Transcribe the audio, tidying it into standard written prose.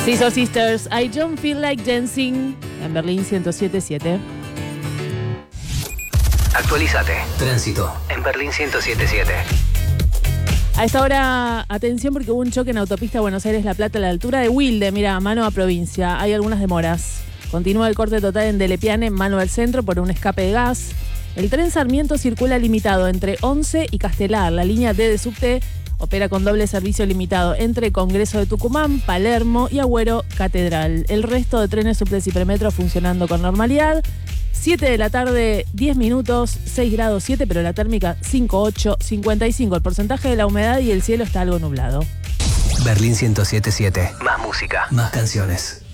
Scissor Sisters, I Don't Feel Like Dancing, en Berlín 107.7. Actualízate. Tránsito en Berlín 107.7. A esta hora, atención porque hubo un choque en autopista Buenos Aires-La Plata a la altura de Wilde, mira, mano a provincia. Hay algunas demoras. Continúa el corte total en Delepiane, mano al centro, por un escape de gas. El tren Sarmiento circula limitado entre 11 y Castelar. La línea D de subte opera con doble servicio limitado entre Congreso de Tucumán, Palermo y Agüero Catedral. El resto de trenes subtes y premetro funcionando con normalidad. 7 de la tarde, 10 minutos, 6 grados 7, pero la térmica 5,8, 55. El porcentaje de la humedad y el cielo está algo nublado. Berlín 107.7. Más música, más canciones.